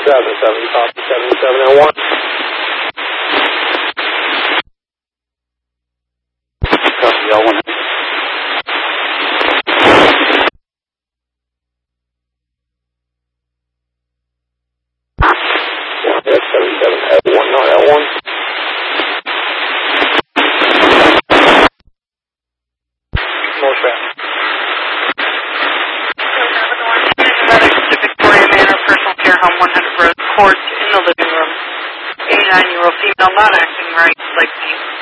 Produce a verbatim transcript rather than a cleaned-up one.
seven seven, copy seventy-seven oh one. Copy L one. That's seventy-seven L one, not L one. More fast. Victoria Manor, personal care home, one hundred Rose Court, in the living room. eighty-nine-year-old female not acting right, like